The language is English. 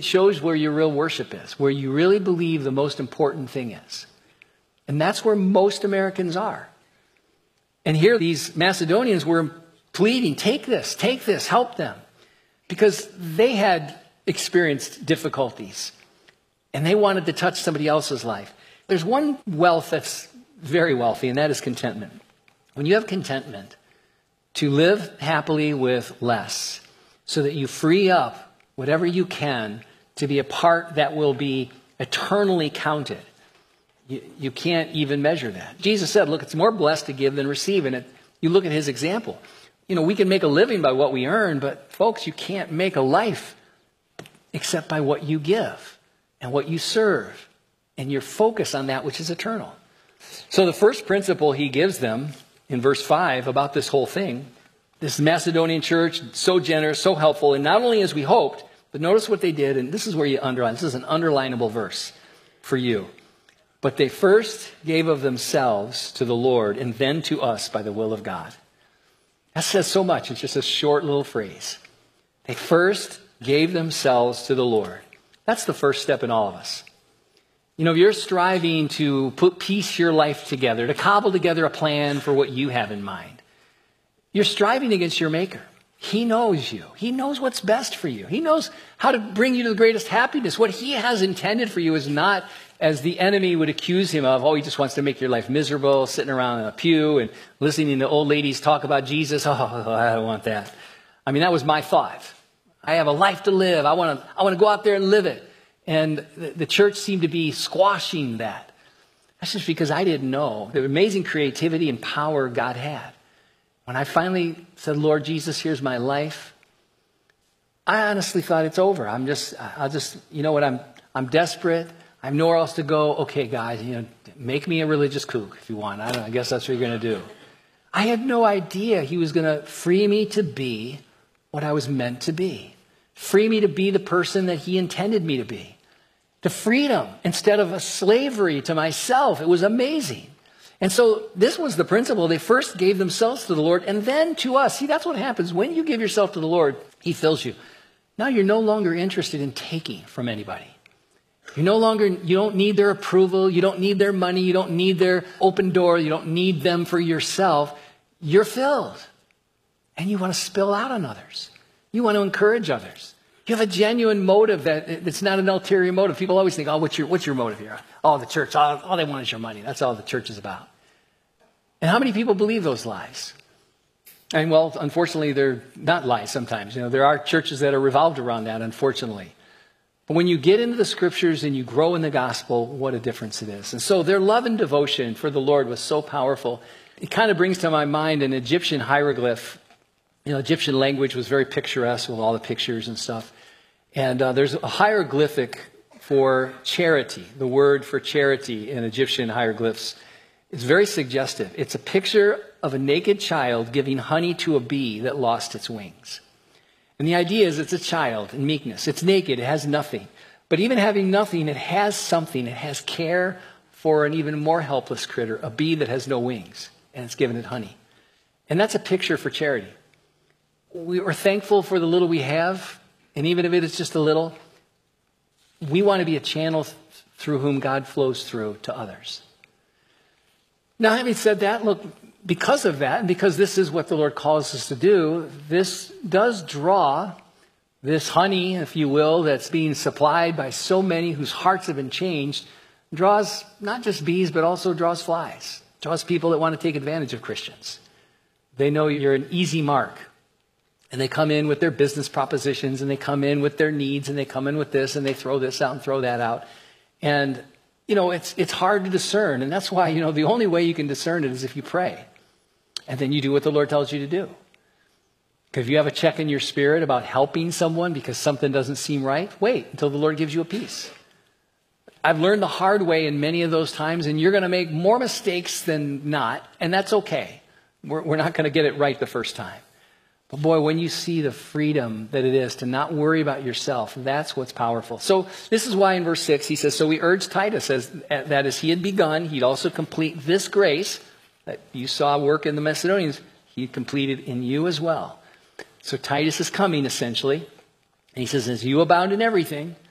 it shows where your real worship is, where you really believe the most important thing is. And that's where most Americans are. And here these Macedonians were pleading, take this, help them. Because they had experienced difficulties. And they wanted to touch somebody else's life. There's one wealth that's very wealthy, and that is contentment. When you have contentment to live happily with less, so that you free up whatever you can to be a part that will be eternally counted. You can't even measure that. Jesus said, look, it's more blessed to give than receive. And you look at his example. We can make a living by what we earn, but folks, you can't make a life except by what you give and what you serve and your focus on that which is eternal. So the first principle he gives them in verse 5 about this whole thing, this Macedonian church, so generous, so helpful, and not only as we hoped, but notice what they did, and this is where you underline. This is an underlinable verse for you. But they first gave of themselves to the Lord and then to us by the will of God. That says so much. It's just a short little phrase. They first gave themselves to the Lord. That's the first step in all of us. If you're striving to piece your life together, to cobble together a plan for what you have in mind, you're striving against your Maker. He knows you. He knows what's best for you. He knows how to bring you to the greatest happiness. What he has intended for you is not as the enemy would accuse him of, he just wants to make your life miserable, sitting around in a pew and listening to old ladies talk about Jesus. I don't want that. That was my thought. I have a life to live. I want to go out there and live it. And the church seemed to be squashing that. That's just because I didn't know the amazing creativity and power God had. When I finally said, Lord Jesus, here's my life, I honestly thought it's over. I'm desperate. I have nowhere else to go. Okay, guys, make me a religious kook if you want. I guess that's what you're going to do. I had no idea he was going to free me to be what I was meant to be. Free me to be the person that he intended me to be. To freedom instead of a slavery to myself. It was amazing. And so this was the principle. They first gave themselves to the Lord and then to us. See, that's what happens. When you give yourself to the Lord, he fills you. Now you're no longer interested in taking from anybody. You don't need their approval. You don't need their money. You don't need their open door. You don't need them for yourself. You're filled. And you want to spill out on others. You want to encourage others. You have a genuine motive that's not an ulterior motive. People always think, what's your motive here? The church, all they want is your money. That's all the church is about. And how many people believe those lies? And unfortunately, they're not lies sometimes. There are churches that are revolved around that, unfortunately. But when you get into the scriptures and you grow in the gospel, what a difference it is. And so their love and devotion for the Lord was so powerful. It kind of brings to my mind an Egyptian hieroglyph. Egyptian language was very picturesque with all the pictures and stuff. And there's a hieroglyphic for charity. The word for charity in Egyptian hieroglyphs is very suggestive. It's a picture of a naked child giving honey to a bee that lost its wings. And the idea is it's a child in meekness. It's naked. It has nothing. But even having nothing, it has something. It has care for an even more helpless critter, a bee that has no wings, and it's given it honey. And that's a picture for charity. We are thankful for the little we have, and even if it is just a little, we want to be a channel through whom God flows through to others. Now, having said that, look, because of that, and because this is what the Lord calls us to do, this does draw this honey, if you will, that's being supplied by so many whose hearts have been changed, draws not just bees, but also draws flies, draws people that want to take advantage of Christians. They know you're an easy mark. And they come in with their business propositions, and they come in with their needs, and they come in with this, and they throw this out and throw that out. And, it's hard to discern. And that's why, the only way you can discern it is if you pray. And then you do what the Lord tells you to do. Because if you have a check in your spirit about helping someone because something doesn't seem right, wait until the Lord gives you a peace. I've learned the hard way in many of those times, and you're going to make more mistakes than not, and that's okay. We're not going to get it right the first time. But boy, when you see the freedom that it is to not worry about yourself, that's what's powerful. So this is why in verse 6 he says, so we urge Titus that as he had begun, he'd also complete this grace that you saw work in the Macedonians, he completed in you as well. So Titus is coming essentially. And he says, as you abound in everything,